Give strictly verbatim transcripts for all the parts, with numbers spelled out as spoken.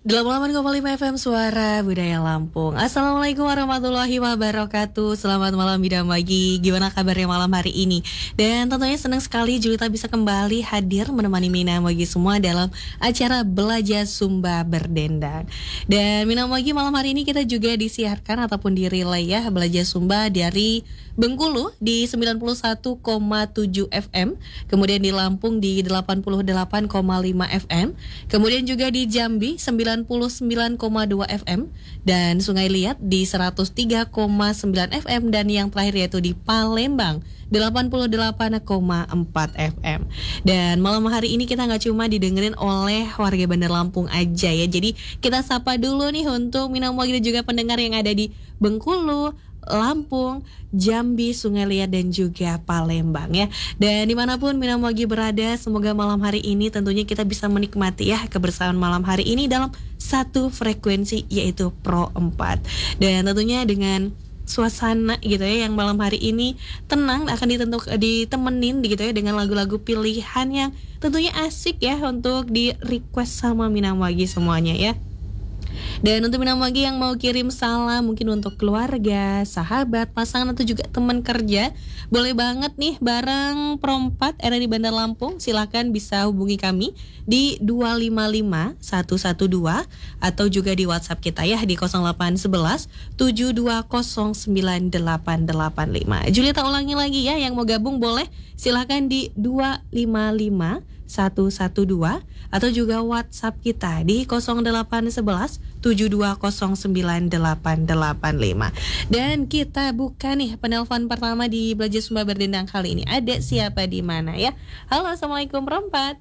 delapan puluh delapan koma lima F M Suara Budaya Lampung. Assalamualaikum warahmatullahi wabarakatuh. Selamat malam Bidang Pagi. Gimana kabarnya malam hari ini? Dan tentunya senang sekali Julita bisa kembali hadir menemani Mina Mogi semua dalam acara Belajar Sumba Berdendang. Dan Mina Mogi malam hari ini kita juga disiarkan ataupun direlay ya Belajar Sumba dari Bengkulu di sembilan puluh satu koma tujuh F M, kemudian di Lampung di delapan puluh delapan koma lima F M, kemudian juga di Jambi sembilan puluh sembilan koma dua F M, dan Sungai Liat di seratus tiga koma sembilan F M, dan yang terakhir yaitu di Palembang delapan puluh delapan koma empat F M. Dan malam hari ini kita nggak cuma didengerin oleh warga Bandar Lampung aja ya. Jadi kita sapa dulu nih untuk Mina Mogi dan juga pendengar yang ada di Bengkulu, Lampung, Jambi, Sungai Liat, dan juga Palembang ya. Dan dimanapun Mina Mogi berada, semoga malam hari ini tentunya kita bisa menikmati ya kebersamaan malam hari ini dalam satu frekuensi yaitu Pro empat. Dan tentunya dengan suasana gitu ya yang malam hari ini tenang, akan ditentuk, ditemenin gitu ya dengan lagu-lagu pilihan yang tentunya asik ya untuk di request sama Mina Mogi semuanya ya. Dan untuk Mina Mogi yang mau kirim salam mungkin untuk keluarga, sahabat, pasangan atau juga teman kerja, boleh banget nih bareng Pro empat era di Bandar Lampung. Silakan bisa hubungi kami di dua lima lima satu satu dua atau juga di WhatsApp kita ya di nol delapan satu satu tujuh dua nol sembilan delapan delapan lima. Julita ulangi lagi ya, yang mau gabung boleh silakan di dua lima lima satu satu dua atau juga WhatsApp kita di nol delapan satu satu tujuh dua nol sembilan delapan delapan lima. Dan kita buka nih penelpon pertama di Belajar Sumba Berdendang kali ini. Ada siapa di mana ya? Halo, Assalamualaikum Pro empat.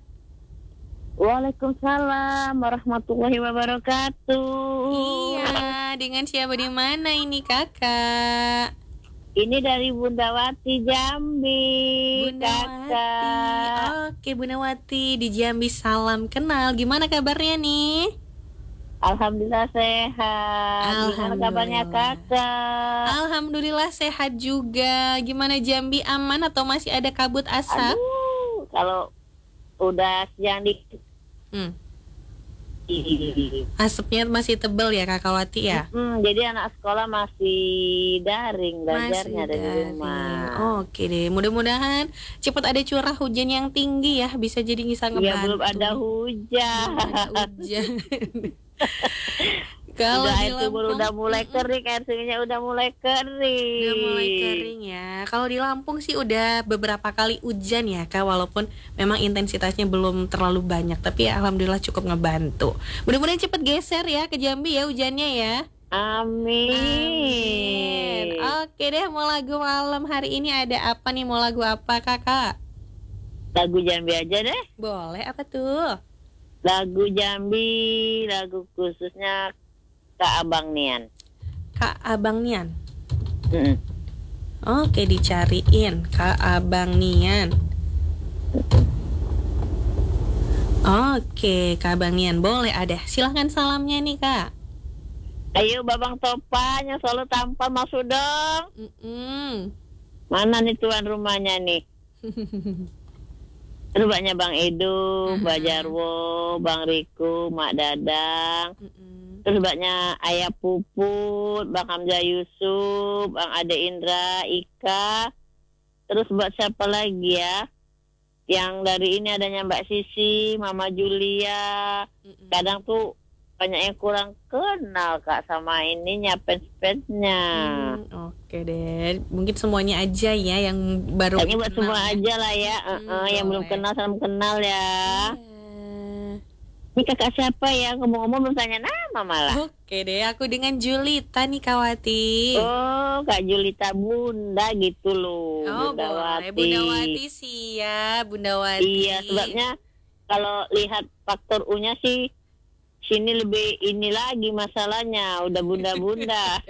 Waalaikumsalam warahmatullahi wabarakatuh. Iya, dengan siapa di mana ini Kakak? Ini dari Bunda Wati Jambi. Bunda Wati. Oke, Bunda Wati di Jambi, salam kenal. Gimana kabarnya nih? Alhamdulillah sehat. Gimana kabarnya Kakak? Alhamdulillah sehat juga. Gimana Jambi, aman atau masih ada kabut asap? Aduh, kalau udah siang dikit. Hmm. Asapnya masih tebal ya Kakak Wati ya? Hmm, jadi anak sekolah masih daring belajarnya masih dari daring. rumah. Oke deh, mudah-mudahan cepat ada curah hujan yang tinggi ya, bisa jadi bisa ngebantu. Ya belum ada hujan. Belum ada hujan. Kalau udah di air sumur udah mulai kering, air sungainya udah mulai kering. Udah mulai kering ya. Kalau di Lampung sih udah beberapa kali hujan ya Kak, walaupun memang intensitasnya belum terlalu banyak, tapi ya alhamdulillah cukup ngebantu. Mudah-mudahan cepet geser ya ke Jambi ya hujannya ya. Amin. Amin. Oke deh, mau lagu malam hari ini ada apa nih? Mau lagu apa Kakak? Lagu Jambi aja deh. Boleh, apa tuh? Lagu Jambi, lagu khususnya Kak Abang Nian. Kak Abang Nian. Mm-mm. Oke, dicariin Kak Abang Nian. Oke, Kak Abang Nian boleh ada. Silahkan salamnya nih Kak. Ayo Babang Topan yang selalu tampan masuk dong. Mm-mm. Mana nih tuan rumahnya nih? Terus banyak Bang Edo, uh-huh. Mbak Jarwo, Bang Riku, Mak Dadang. Mm-mm. Terus banyak Ayah Puput, Bang Hamzah Yusuf, Bang Ade Indra, Ika. Terus buat siapa lagi ya? Yang dari ini adanya Mbak Sisi, Mama Julia. Mm-mm. Kadang tuh banyak yang kurang kenal Kak sama ininya, fans-fansnya. Hmm, Oke deh, mungkin semuanya aja ya yang baru. Kayaknya buat semua ya. aja lah ya, hmm, uh-uh, yang belum kenal salam kenal ya. Yeah. Ini kakak siapa ya? Ngomong-ngomong belum tanya nama malah. Oke deh, aku dengan Julita nih Kawati. Oh, Kak Julita Bunda gitu loh. Oh, Bunda boleh. Wati. Bunda Wati sih ya, Bunda Wati. Iya, sebabnya kalau lihat faktor U-nya sih sini lebih ini lagi masalahnya, udah bunda-bunda.